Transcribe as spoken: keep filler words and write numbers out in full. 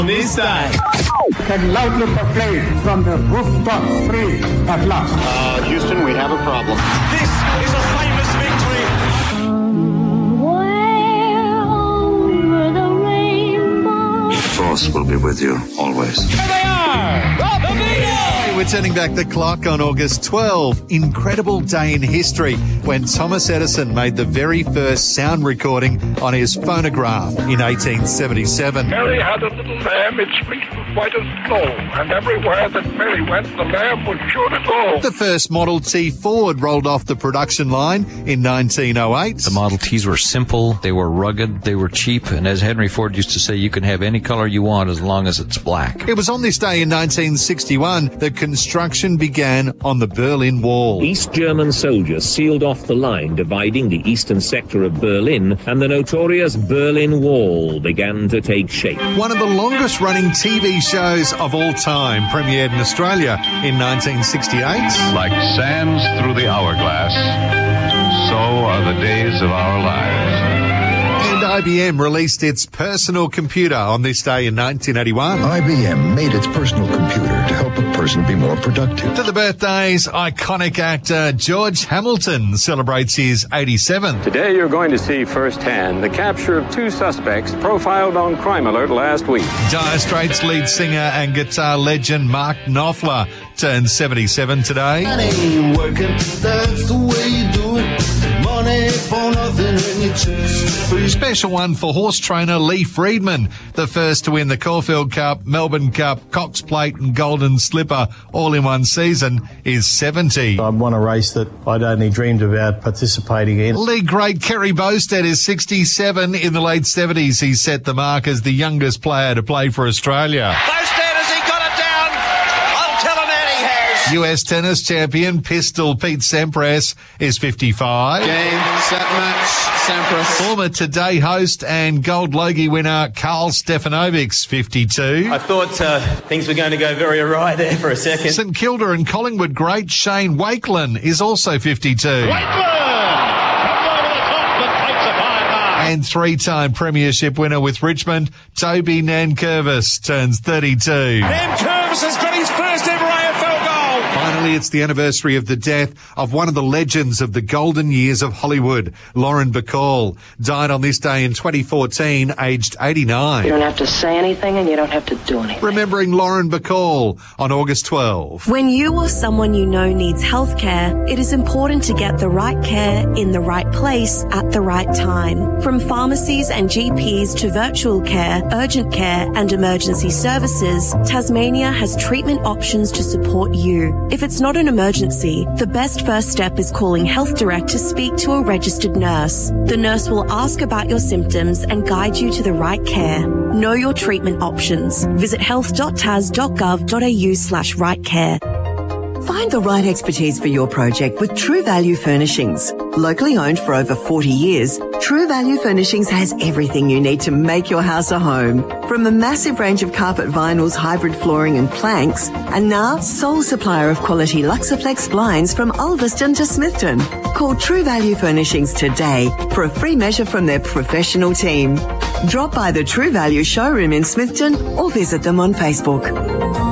This day. Can loudly proclaim from the rooftop three at last. Uh, Houston, we have a problem. This is a famous victory. Somewhere over the rainbow. The Force will be with you always. Here they are! The Beatles! We're turning back the clock on August twelfth. Incredible day in history when Thomas Edison made the very first sound recording on his phonograph in eighteen seventy-seven. Mary had a little lamb, its fleece was white as snow, and everywhere that Mary went, the lamb was sure to go. The first Model T Ford rolled off the production line in nineteen oh eight. The Model Ts were simple, they were rugged, they were cheap, and as Henry Ford used to say, you can have any color you want as long as it's black. It was on this day in nineteen sixty-one that construction began on the Berlin Wall. East German soldiers sealed off the line dividing the eastern sector of Berlin, and the notorious Berlin Wall began to take shape. One of the longest-running T V shows of all time premiered in Australia in nineteen sixty-eight. Like sands through the hourglass, so are the days of our lives. And I B M released its personal computer on this day in nineteen eighty-one. I B M made its personal computer to help a person be more productive. To the birthdays, iconic actor George Hamilton celebrates his eighty-seventh. Today you're going to see firsthand the capture of two suspects profiled on Crime Alert last week. Dire Straits lead singer and guitar legend Mark Knopfler turns seventy-seven today. Money working, that's the way you do it. Money for nothing and you just free. Special one for horse trainer Lee Friedman, the first to win the Caulfield Cup, Melbourne Cup, Cox Plate and Golden Slipper all in one season, is seventy. I won a race that I'd only dreamed about participating in. League great Kerry Bowstead is sixty-seven. In the late seventies, he set the mark as the youngest player to play for Australia. Bowstead, has he got it down? I'll tell him that he has. U S tennis champion Pistol Pete Sampras is fifty-five. Game, set, match, Sampras. Former Today host and Gold Logie winner Carl Stefanovic, fifty-two. I thought uh, things were going to go very awry there for a second. St Kilda and Collingwood great Shane Wakelin is also fifty-two. Wakelin! Comes over the top and takes a fine mark. And three-time premiership winner with Richmond, Toby Nankervis, turns thirty-two. Nankervis has got his first ever A F L goal. Finally, it's the anniversary of the death of one of the legends of the golden years of Hollywood, Lauren Bacall. Died on this day in twenty fourteen, aged eighty-nine. You don't have to say anything and you don't have to do anything. Remembering Lauren Bacall on August twelfth. When you or someone you know needs health care, it is important to get the right care in the right place at the right time. From pharmacies and G Ps to virtual care, urgent care and emergency services, Tasmania has treatment options to support you. If it's not an emergency, the best first step is calling Health Direct to speak to a registered nurse. The nurse will ask about your symptoms and guide you to the right care. Know your treatment options. Visit health dot tas dot gov dot a u slash right care. Find the right expertise for your project with True Value Furnishings. Locally owned for over forty years, True Value Furnishings has everything you need to make your house a home. From a massive range of carpet vinyls, hybrid flooring and planks, and now sole supplier of quality Luxaflex blinds from Ulverston to Smithton. Call True Value Furnishings today for a free measure from their professional team. Drop by the True Value showroom in Smithton or visit them on Facebook.